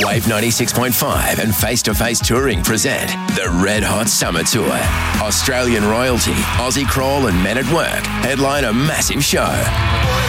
Wave 96.5 and Face to Face Touring present the Red Hot Summer Tour. Australian royalty, Aussie Crawl and Men at Work headline a massive show.